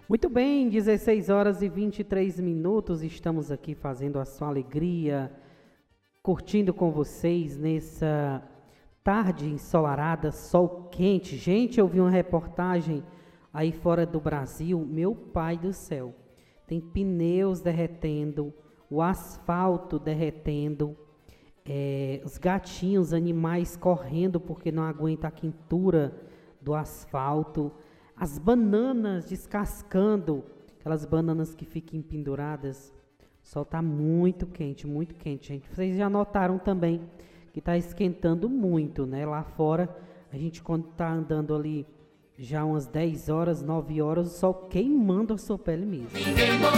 Muito bem, 16 horas e 23 minutos, estamos aqui fazendo a sua alegria, curtindo com vocês nessa tarde ensolarada, sol quente. Gente, eu vi uma reportagem aí fora do Brasil, meu pai do céu, tem pneus derretendo, o asfalto derretendo, os gatinhos, animais correndo porque não aguenta a quentura do asfalto, as bananas descascando, aquelas bananas que ficam penduradas. O sol está muito quente, gente. Vocês já notaram também que está esquentando muito, né? Lá fora, a gente quando está andando ali já umas 10 horas, 9 horas, o sol queimando a sua pele mesmo.